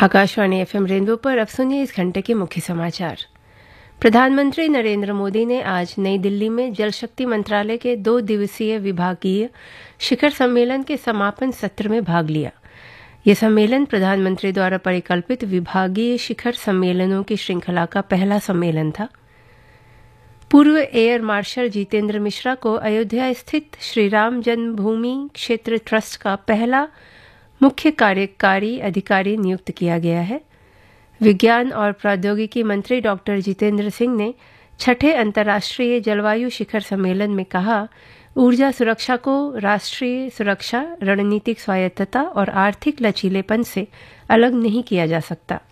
Akashvani FM rainbow पर अब सुनिए इस घंटे के मुख्य समाचार। प्रधानमंत्री नरेंद्र मोदी ने आज नई दिल्ली में जल शक्ति मंत्रालय के 2 दिवसीय विभागीय शिखर सम्मेलन के समापन सत्र में भाग लिया। यह सम्मेलन प्रधानमंत्री द्वारा परिकल्पित विभागीय शिखर सम्मेलनों की श्रृंखला का पहला सम्मेलन था। पूर्व एयर मार्शल जितेंद्र मिश्रा को अयोध्या स्थित श्री राम जन्मभूमि क्षेत्र ट्रस्ट का पहला मुख्य कार्यकारी अधिकारी नियुक्त किया गया है। विज्ञान और प्रौद्योगिकी मंत्री डॉक्टर जितेंद्र सिंह ने छठे अंतर्राष्ट्रीय जलवायु शिखर सम्मेलन में कहा, ऊर्जा सुरक्षा को राष्ट्रीय सुरक्षा, रणनीतिक स्वायत्तता और आर्थिक लचीलेपन से अलग नहीं किया जा सकता।